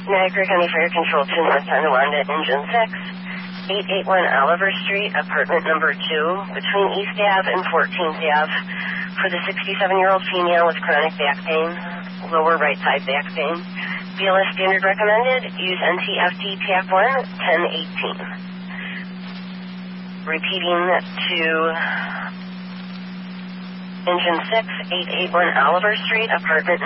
Niagara County Fire Control to North Tonawanda, Engine 6, 881 Oliver Street, apartment number 2, between East Ave and 14th Ave, for the 67-year-old female with chronic back pain, lower right side back pain. BLS standard recommended, use NTFD TAP 1, 1018. Repeating to Engine 6, 881 Oliver Street, apartment